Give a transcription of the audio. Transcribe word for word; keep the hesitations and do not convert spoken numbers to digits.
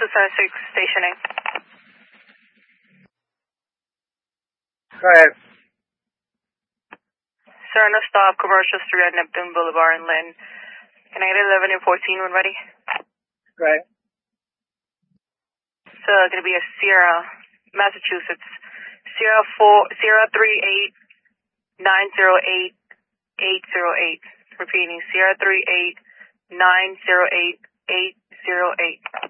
two seven six, stationing. Go ahead. Sir, no stop, commercial street at Neptune Boulevard in Lynn. Can I get eleven and fourteen when ready? Go ahead. It's uh, going to be a Sierra, Massachusetts. Sierra four Sierra three eight nine zero eight eight zero eight. Repeating, Sierra three eight nine zero eight eight zero eight.